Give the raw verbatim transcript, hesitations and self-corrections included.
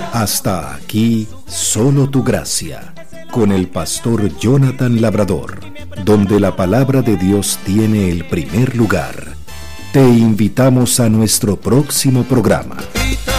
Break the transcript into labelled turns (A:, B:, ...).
A: Hasta aquí, solo tu gracia, con el pastor Jonathan Labrador, donde la palabra de Dios tiene el primer lugar. Te invitamos a nuestro próximo programa.